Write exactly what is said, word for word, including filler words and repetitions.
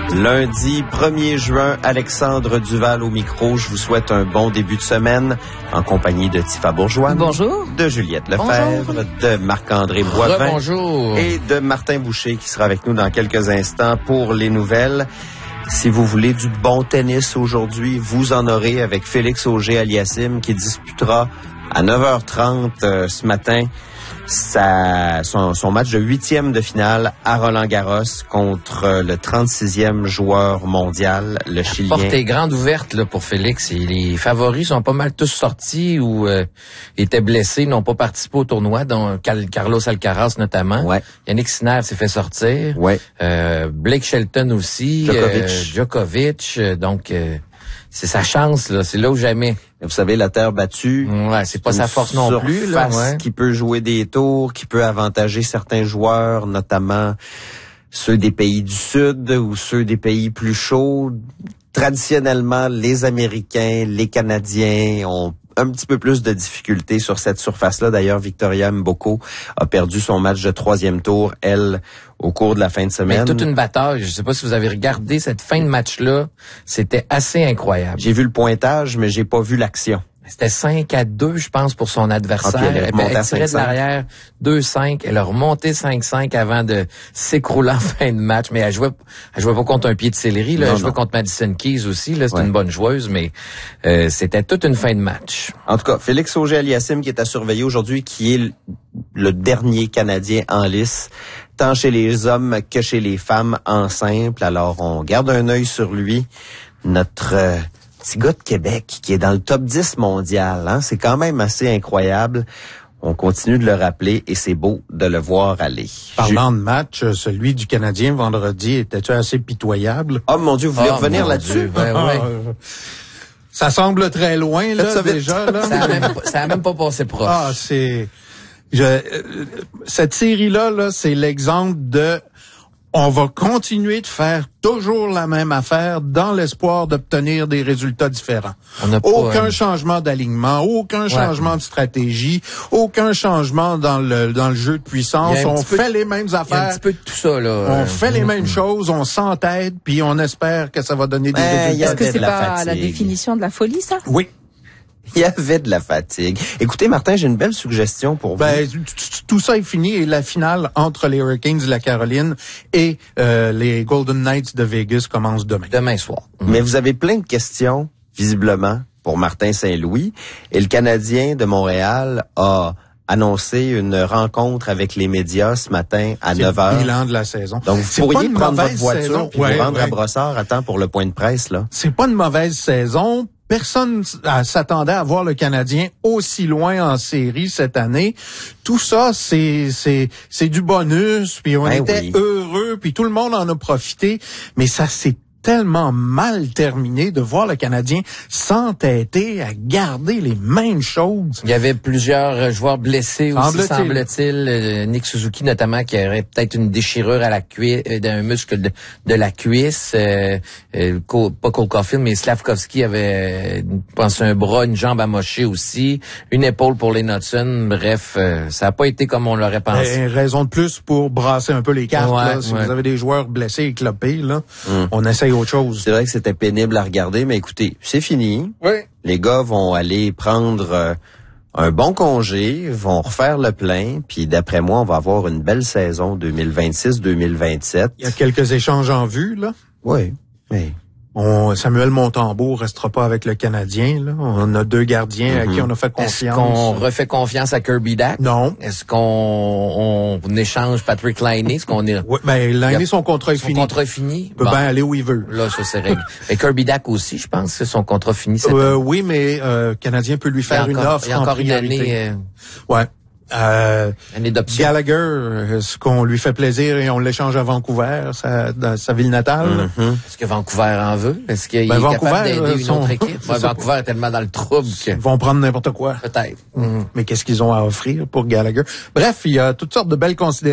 Lundi premier juin, Alexandre Duval au micro. Je vous souhaite un bon début de semaine en compagnie de Tifa Bourgeois. Bonjour. De Juliette Lefebvre. Bonjour. De Marc-André Boivin. Bonjour. Et de Martin Boucher qui sera avec nous dans quelques instants pour les nouvelles. Si vous voulez du bon tennis aujourd'hui, vous en aurez avec Félix Auger-Aliassime qui disputera à neuf heures trente euh, ce matin sa, son, son match de huitième de finale à Roland-Garros contre le trente-sixième joueur mondial, le La Chilien. porte est grande ouverte là, pour Félix. Et les favoris sont pas mal tous sortis ou euh, étaient blessés, n'ont pas participé au tournoi, dont Carlos Alcaraz notamment. Ouais. Yannick Sinner s'est fait sortir. Ouais. Euh, Blake Shelton aussi. Djokovic. Euh, Djokovic. Euh, donc, euh, c'est sa chance, là. C'est là ou jamais. Vous savez, la terre battue. Ouais, c'est pas sa force non plus, là. Ouais. Qui peut jouer des tours, qui peut avantager certains joueurs, notamment ceux des pays du Sud ou ceux des pays plus chauds. Traditionnellement, les Américains, les Canadiens ont un petit peu plus de difficultés sur cette surface-là. D'ailleurs, Victoria Mboko a perdu son match de troisième tour, elle, au cours de la fin de semaine. Mais toute une bataille. Je sais pas si vous avez regardé cette fin de match-là. C'était assez incroyable. J'ai vu le pointage, mais j'ai pas vu l'action. C'était cinq à deux, je pense, pour son adversaire. Okay, elle, elle, elle tirait de l'arrière deux cinq. Elle a remonté cinq cinq avant de s'écrouler en fin de match. Mais elle jouait, elle jouait pas contre un pied de céleri. Là. Non, elle jouait non. contre Madison Keys aussi. Là, c'est ouais. une bonne joueuse, mais euh, c'était toute une fin de match. En tout cas, Félix Auger-Aliassime qui est à surveiller aujourd'hui, qui est le, le dernier Canadien en lice, tant chez les hommes que chez les femmes en simple. Alors, on garde un œil sur lui. Notre... Euh, petit gars de Québec qui est dans le top dix mondial, hein, c'est quand même assez incroyable. On continue de le rappeler et c'est beau de le voir aller. Parlant de match, celui du Canadien vendredi était-tu assez pitoyable? Oh mon Dieu, vous voulez oh, revenir là-dessus? Ben, ouais. Ça semble très loin, là, déjà. Là. Ça a même, ça a même pas passé proche. Ah, c'est... Je, euh, cette série-là, là, c'est l'exemple de... On va continuer de faire toujours la même affaire dans l'espoir d'obtenir des résultats différents. On n'a pas, aucun euh... changement d'alignement, aucun ouais. changement de stratégie, aucun changement dans le dans le jeu de puissance. On fait de, les mêmes affaires. Il y a un petit peu de tout ça, là. On fait les mêmes choses, on s'entête, puis on espère que ça va donner des ben, résultats. Est-ce que c'est de pas fatigue. La définition de la folie, ça? Oui. Il y avait de la fatigue. Écoutez, Martin, j'ai une belle suggestion pour vous. Ben, tout ça est fini et la finale entre les Hurricanes de la Caroline et euh, les Golden Knights de Vegas commence demain. Demain soir. Mais vous avez plein de questions, visiblement, pour Martin Saint-Louis. Et le Canadien de Montréal a annoncé une rencontre avec les médias ce matin à neuf heures. C'est le bilan de la saison. Donc, vous pourriez prendre votre voiture saison. puis ouais, vous rendre ouais. à Brossard à temps pour le point de presse, là. C'est pas une mauvaise saison. Personne s'attendait à voir le Canadien aussi loin en série cette année. Tout ça, c'est c'est c'est du bonus, puis on ben était oui. heureux, puis tout le monde en a profité, mais ça s'est tellement mal terminé de voir le Canadien s'entêter à garder les mêmes choses. Il y avait plusieurs joueurs blessés aussi, semble-t-il. semble-t-il. Euh, Nick Suzuki notamment, qui aurait peut-être une déchirure à la cuisse, euh, d'un muscle de, de la cuisse. Euh, euh, pas Cole Caulfield, mais Slavkovski avait, euh, je pense, un bras, une jambe amochée aussi, une épaule pour les Knudsen. Bref, euh, ça n'a pas été comme on l'aurait pensé. Ben, raison de plus pour brasser un peu les cartes. Ouais, là. Si ouais. vous avez des joueurs blessés et clopés, là, Mm. on essaye autre chose. C'est vrai que c'était pénible à regarder, mais écoutez, c'est fini. Oui. Les gars vont aller prendre euh, un bon congé, vont refaire le plein, puis d'après moi, on va avoir une belle saison deux mille vingt-six deux mille vingt-sept. Il y a quelques échanges en vue, là. Oui, oui. On, Samuel Montembeault restera pas avec le Canadien, là. On a deux gardiens mm-hmm. à qui on a fait confiance. Est-ce qu'on refait confiance à Kirby Dack? Non. Est-ce qu'on on échange Patrick Laine? Est-ce qu'on est... Oui, ben, Laine, son contrat est son fini. Son contrat est fini? Il peut bon. bien aller où il veut. Là, ça, c'est réglé. Mais Kirby Dack aussi, je pense que son contrat fini cette euh, année. Oui, mais euh, le Canadien peut lui faire une encore, offre il y a encore en priorité. une année... Euh... Ouais. Euh, Année d'option. Gallagher, est-ce qu'on lui fait plaisir et on l'échange à Vancouver, sa, dans sa ville natale? Mm-hmm. Est-ce que Vancouver en veut? Est-ce qu'il ben, est Vancouver, capable d'aider une sont... autre équipe? Ouais, Vancouver est tellement dans le trouble que... Ils vont prendre n'importe quoi. Peut-être. Mm-hmm. Mais qu'est-ce qu'ils ont à offrir pour Gallagher? Bref, il y a toutes sortes de belles considérations.